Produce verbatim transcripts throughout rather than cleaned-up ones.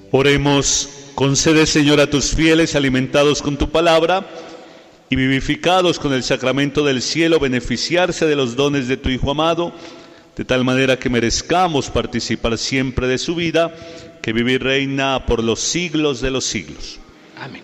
Oremos. Concede, Señor, a tus fieles, alimentados con tu palabra y vivificados con el sacramento del cielo, beneficiarse de los dones de tu Hijo amado, de tal manera que merezcamos participar siempre de su vida, que vive y reina por los siglos de los siglos. Amén.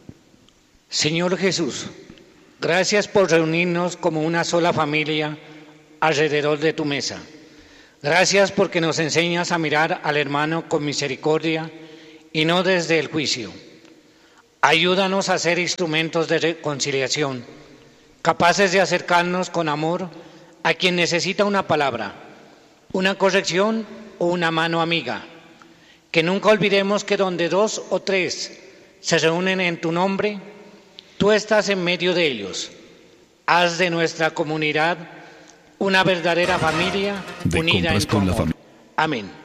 Señor Jesús, gracias por reunirnos como una sola familia alrededor de tu mesa. Gracias porque nos enseñas a mirar al hermano con misericordia y no desde el juicio. Ayúdanos a ser instrumentos de reconciliación, capaces de acercarnos con amor a quien necesita una palabra, una corrección o una mano amiga. Que nunca olvidemos que donde dos o tres se reúnen en tu nombre, tú estás en medio de ellos. Haz de nuestra comunidad una verdadera familia de unida en tu amor. Amén.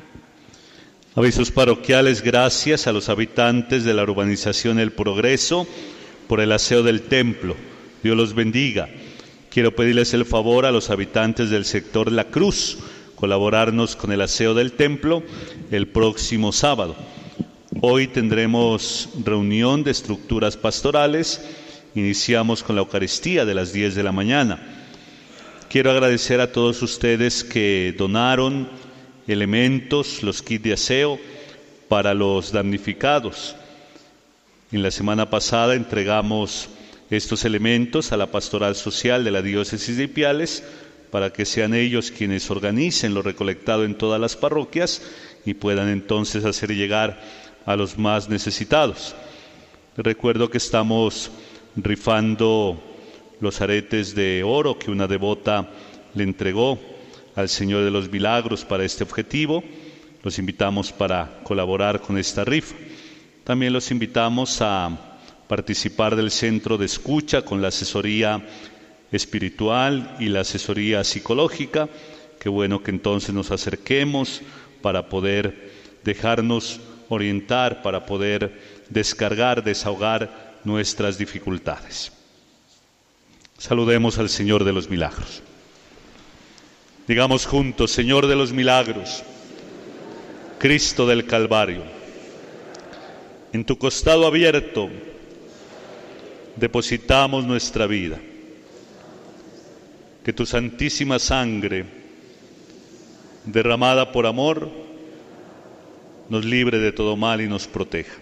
Avisos parroquiales. Gracias a los habitantes de la urbanización El Progreso por el aseo del templo. Dios los bendiga. Quiero pedirles el favor a los habitantes del sector La Cruz, colaborarnos con el aseo del templo el próximo sábado. Hoy tendremos reunión de estructuras pastorales. Iniciamos con la Eucaristía de las diez de la mañana. Quiero agradecer a todos ustedes que donaron elementos, los kits de aseo para los damnificados. En la semana pasada entregamos estos elementos a la Pastoral Social de la Diócesis de Ipiales para que sean ellos quienes organicen lo recolectado en todas las parroquias y puedan entonces hacer llegar a los más necesitados. Recuerdo que estamos rifando los aretes de oro que una devota le entregó al Señor de los Milagros para este objetivo. Los invitamos para colaborar con esta rifa. También los invitamos a participar del centro de escucha con la asesoría espiritual y la asesoría psicológica. Qué bueno que entonces nos acerquemos para poder dejarnos orientar, para poder descargar, desahogar nuestras dificultades. Saludemos al Señor de los Milagros. Digamos juntos: Señor de los milagros, Cristo del Calvario, en tu costado abierto depositamos nuestra vida. Que tu santísima sangre, derramada por amor, nos libre de todo mal y nos proteja.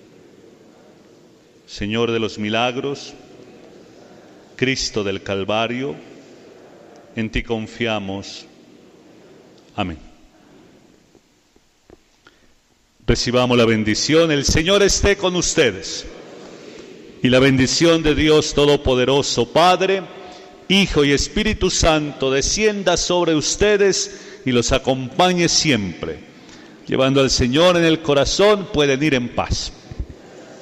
Señor de los milagros, Cristo del Calvario, en ti confiamos. Amén. Recibamos la bendición. El Señor esté con ustedes. Y la bendición de Dios Todopoderoso, Padre, Hijo y Espíritu Santo, descienda sobre ustedes y los acompañe siempre. Llevando al Señor en el corazón, pueden ir en paz.